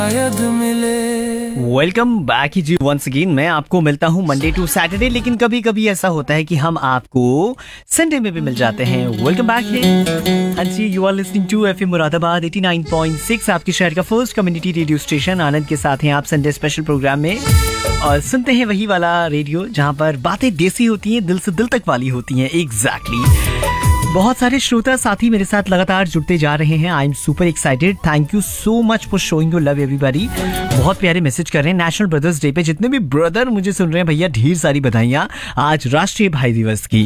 Welcome back जी once again. मैं आपको मिलता हूं मंडे टू सैटरडे, लेकिन कभी कभी ऐसा होता है कि हम आपको संडे में भी मिल जाते हैं। वेलकम बैक है। हाँ जी, you are listening to FM Moradabad 89.6, आपके शहर का फर्स्ट कम्युनिटी रेडियो स्टेशन। आनंद के साथ हैं आप संडे स्पेशल प्रोग्राम में, और सुनते हैं वही वाला रेडियो जहां पर बातें देसी होती हैं, दिल से दिल तक वाली होती हैं। एग्जैक्टली। बहुत सारे श्रोता साथी मेरे साथ लगातार जुड़ते जा रहे हैं। I am super excited. Thank you so much for showing your love everybody. बहुत प्यारे मैसेज कर रहे हैं। नेशनल ब्रदर्स डे पे जितने भी ब्रदर मुझे सुन रहे हैं भैया, ढेर सारी बधाइयाँ आज राष्ट्रीय भाई दिवस की।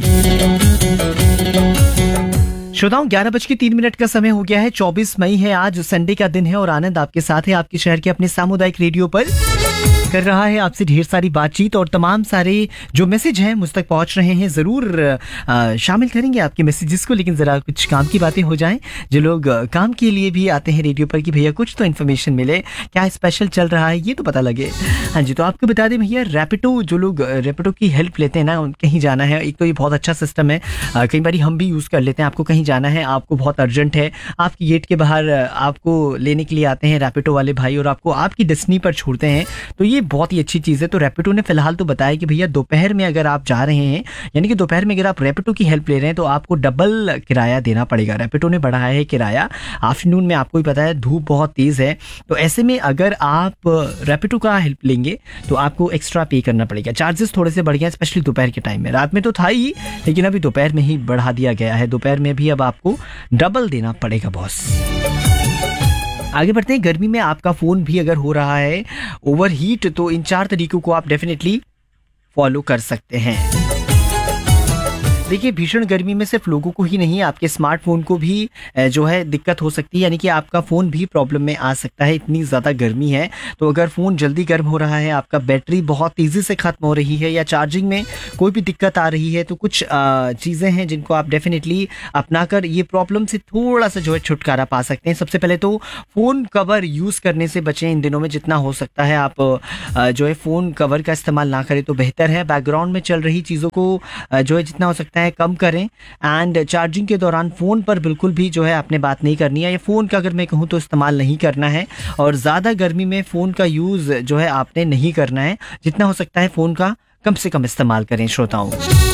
श्रोताओं, 11:03 का समय हो गया है। 24 मई है, आज संडे का दिन है, और आनंद आपके साथ है आपके शहर के अपने सामुदायिक रेडियो पर कर रहा है आपसे ढेर सारी बातचीत, और तमाम सारे जो मैसेज हैं मुझ तक पहुंच रहे हैं। जरूर शामिल करेंगे आपके मैसेजेस को, लेकिन जरा कुछ काम की बातें हो जाएं। जो लोग काम के लिए भी आते हैं रेडियो पर कि भैया कुछ तो इन्फॉर्मेशन मिले, क्या स्पेशल चल रहा है, ये तो पता लगे। हाँ जी, तो आपको बता दें भैया, रैपिडो, जो लोग रैपिडो की हेल्प लेते हैं ना, कहीं जाना है, एक तो ये बहुत अच्छा सिस्टम है। कई बार हम भी यूज़ कर लेते हैं। आपको कहीं जाना है, आपको बहुत अर्जेंट है, आपकी गेट के बाहर आपको लेने के लिए आते हैं रैपिडो वाले भाई, और आपको आपकी डेस्टिनी पर छोड़ते हैं, तो ये बहुत ही अच्छी चीज़ है। तो रैपिडो ने फिलहाल तो बताया कि भैया दोपहर में अगर आप जा रहे हैं, यानी कि दोपहर में अगर आप रैपिडो की हेल्प ले रहे हैं, तो आपको डबल किराया देना पड़ेगा। रैपिडो ने बढ़ाया है किराया। आफ्टरनून में आपको भी पता है धूप बहुत तेज़ है, तो ऐसे में अगर आप रैपिडो का हेल्प लेंगे तो आपको एक्स्ट्रा पे करना पड़ेगा। चार्जेस थोड़े से बढ़ गए, स्पेशली दोपहर के टाइम में। रात में तो था ही, लेकिन अभी दोपहर में ही बढ़ा दिया गया है। दोपहर में भी अब आपको डबल देना पड़ेगा बॉस। आगे बढ़ते हैं। गर्मी में आपका फ़ोन भी अगर हो रहा है ओवरहीट, तो इन 4 तरीकों को आप डेफिनेटली फॉलो कर सकते हैं। देखिए, भीषण गर्मी में सिर्फ लोगों को ही नहीं, आपके स्मार्टफोन को भी जो है दिक्कत हो सकती है, यानी कि आपका फ़ोन भी प्रॉब्लम में आ सकता है। इतनी ज़्यादा गर्मी है, तो अगर फ़ोन जल्दी गर्म हो रहा है, आपका बैटरी बहुत तेज़ी से ख़त्म हो रही है, या चार्जिंग में कोई भी दिक्कत आ रही है, तो कुछ चीज़ें हैं जिनको आप डेफिनेटली अपनाकर ये प्रॉब्लम से थोड़ा सा जो है छुटकारा पा सकते हैं। सबसे पहले तो फ़ोन कवर यूज़ करने से बचें। इन दिनों में जितना हो सकता है आप जो है फ़ोन कवर का इस्तेमाल ना करें तो बेहतर है। बैकग्राउंड में चल रही चीज़ों को जो है जितना हो सकता है कम करें। एंड चार्जिंग के दौरान फ़ोन पर बिल्कुल भी जो है आपने बात नहीं करनी है, या फ़ोन का अगर मैं कहूँ तो इस्तेमाल नहीं करना है। और ज़्यादा गर्मी में फ़ोन का यूज़ जो है आपने नहीं करना है। जितना हो सकता है फ़ोन का कम से कम इस्तेमाल करें श्रोताओं।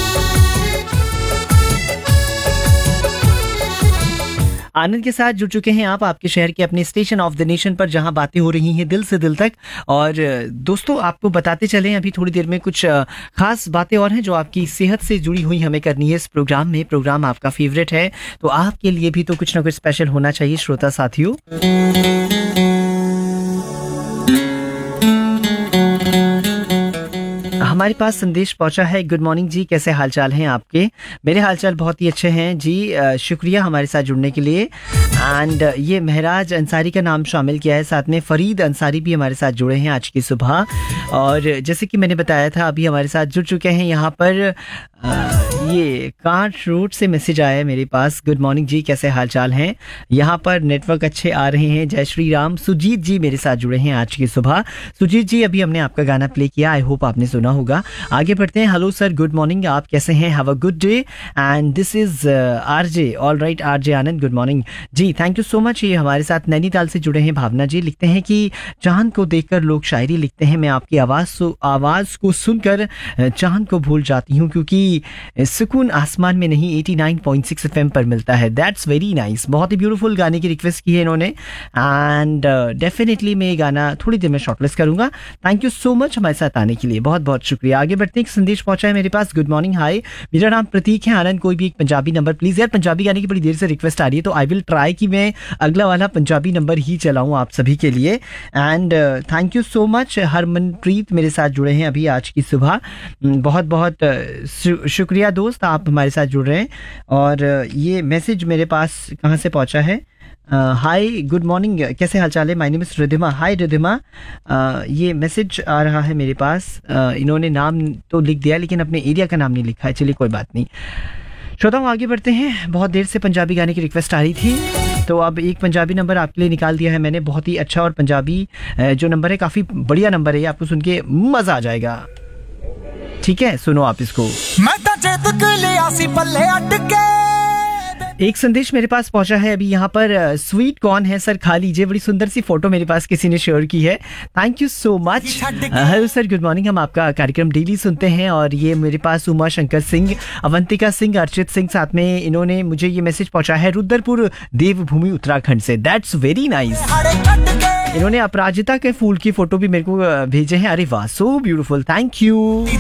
आनंद के साथ जुड़ चुके हैं आप आपके शहर के अपने स्टेशन ऑफ द नेशन पर, जहां बातें हो रही हैं दिल से दिल तक। और दोस्तों, आपको बताते चलें, अभी थोड़ी देर में कुछ खास बातें और हैं जो आपकी सेहत से जुड़ी हुई हमें करनी है इस प्रोग्राम में। प्रोग्राम आपका फेवरेट है, तो आपके लिए भी तो कुछ ना कुछ स्पेशल होना चाहिए श्रोता साथियों। हमारे पास संदेश पहुंचा है। गुड मॉर्निंग जी, कैसे हालचाल हैं आपके? मेरे हालचाल बहुत ही अच्छे हैं जी, शुक्रिया हमारे साथ जुड़ने के लिए। एंड ये महराज अंसारी का नाम शामिल किया है, साथ में फरीद अंसारी भी हमारे साथ जुड़े हैं आज की सुबह। और जैसे कि मैंने बताया था, अभी हमारे साथ जुड़ चुके हैं यहाँ पर ये कांट रोड से मैसेज आया है मेरे पास। गुड मॉर्निंग जी, कैसे हालचाल हैं? यहाँ पर नेटवर्क अच्छे आ रहे हैं, जय श्री राम। सुजीत जी मेरे साथ जुड़े हैं आज की सुबह। सुजीत जी, अभी हमने आपका गाना प्ले किया, आई होप आपने सुना होगा। आगे बढ़ते हैं। हेलो सर, गुड मॉर्निंग, आप कैसे हैं? Have a good day and this is RJ. All right RJ Anand, good morning ji, thank you so much. ये हमारे साथ नैनीताल से जुड़े हैं भावना जी, लिखते हैं कि चांद को देखकर लोग शायरी लिखते हैं, मैं आपकी आवाज़ को सुनकर चांद को भूल जाती हूँ, क्योंकि सुकून आसमान में नहीं 89.6 FM पर मिलता है। That's very nice. बहुत ही ब्यूटीफुल गाने की रिक्वेस्ट की है इन्होंने, एंड डेफिनेटली मैं ये गाना थोड़ी देर में शॉर्टलिस्ट करूंगा। थैंक यू सो मच हमारे साथ आने के लिए, बहुत बहुत शुक्रिया। आगे बढ़ते हैं। एक संदेश पहुंचा है मेरे पास। गुड मॉर्निंग, हाय, मेरा नाम प्रतीक है। आनंद, कोई भी एक पंजाबी नंबर प्लीज़। यार, पंजाबी गाने की बड़ी देर से रिक्वेस्ट आ रही है, तो आई विल ट्राई कि मैं अगला वाला पंजाबी नंबर ही चलाऊँ आप सभी के लिए। And thank you so much. Harmanpreet मेरे साथ जुड़े हैं अभी आज की सुबह, बहुत बहुत शुक्रिया दोस्त, आप हमारे साथ जुड़ रहे हैं। और ये मैसेज मेरे पास कहाँ से पहुँचा है? हाय, गुड मॉर्निंग, कैसे हालचाल है? My name is Ridhima. हाय रिधिमा, ये मैसेज आ रहा है मेरे पास। इन्होंने नाम तो लिख दिया, लेकिन अपने एरिया का नाम नहीं लिखा है। चलिए कोई बात नहीं। श्रोताओं, आगे बढ़ते हैं। बहुत देर से पंजाबी गाने की रिक्वेस्ट आ रही थी, तो अब एक पंजाबी नंबर आपके लिए निकाल दिया है मैंने। बहुत ही अच्छा, और पंजाबी जो नंबर है काफ़ी बढ़िया नंबर है, आपको सुन के मज़ा आ जाएगा। ठीक है, सुनो आप इसको। एक संदेश मेरे पास पहुंचा है अभी यहाँ पर। स्वीट कौन है सर, खा लीजिए। बड़ी सुंदर सी फोटो मेरे पास किसी ने शेयर की है। Thank you so much. Hello sir, good morning. हम आपका कार्यक्रम डेली सुनते हैं और ये मेरे पास उमा शंकर सिंह, अवंतिका सिंह, अर्चित सिंह, साथ में इन्होंने मुझे ये मैसेज पहुंचा है रुद्रपुर देवभूमि उत्तराखंड से। That's very nice. इन्होंने अपराजिता के फूल की फोटो भी मेरे को भेजे हैं। अरे वाह, सो ब्यूटीफुल, थैंक यू।